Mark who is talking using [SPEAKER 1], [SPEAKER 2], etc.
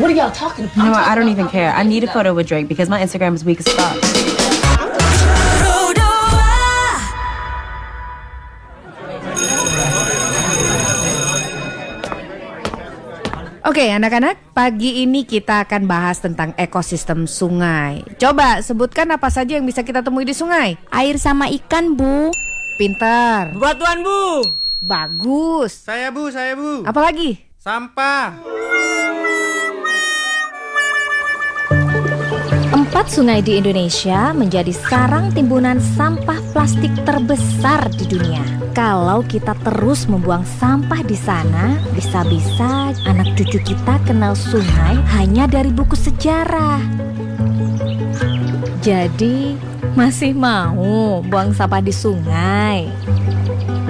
[SPEAKER 1] What are y'all talking about?
[SPEAKER 2] You know what? I don't even care. I need a photo with Drake because my Instagram is weak as fuck.
[SPEAKER 3] Oke, anak-anak, pagi ini kita akan bahas tentang ekosistem sungai. Coba sebutkan apa saja yang bisa kita temui di sungai.
[SPEAKER 4] Air sama ikan, Bu.
[SPEAKER 3] Pintar.
[SPEAKER 5] Batuan, Bu.
[SPEAKER 3] Bagus.
[SPEAKER 5] Saya, Bu.
[SPEAKER 3] Apa lagi?
[SPEAKER 5] Sampah.
[SPEAKER 4] 4 sungai di Indonesia menjadi sarang timbunan sampah plastik terbesar di dunia. Kalau kita terus membuang sampah di sana, bisa-bisa anak cucu kita kenal sungai hanya dari buku sejarah. Jadi, masih mau buang sampah di sungai?